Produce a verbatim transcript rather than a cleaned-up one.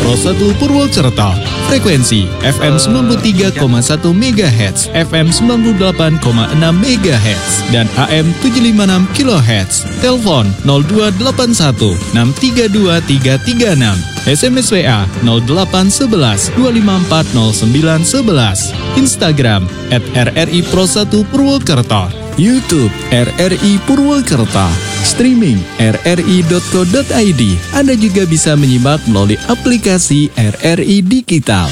Pro satu Purwokerto. Frekuensi F M sembilan puluh tiga koma satu megahertz, F M sembilan puluh delapan koma enam megahertz, dan A M tujuh lima enam kilohertz. Telepon nol dua delapan satu enam tiga dua tiga tiga enam. S M S W A nol delapan satu satu dua lima empat nol sembilan satu satu. Instagram at R R I Pro satu Purwokerto. YouTube R R I Purwokerto. Streaming r r i dot co dot i d. Anda juga bisa menyimak melalui aplikasi R R I Digital.